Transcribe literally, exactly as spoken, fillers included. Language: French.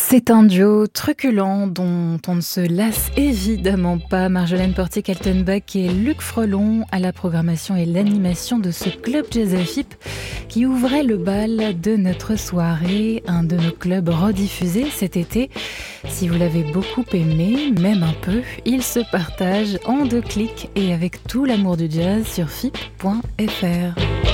C'est un duo truculent dont on ne se lasse évidemment pas. Marjolaine Portier-Kaltenbach et Luc Frelon à la programmation et l'animation de ce club Jazz F I P qui ouvrait le bal de notre soirée, un de nos clubs rediffusés cet été. Si vous l'avez beaucoup aimé, même un peu, il se partage en deux clics et avec tout l'amour du jazz sur F I P point F R.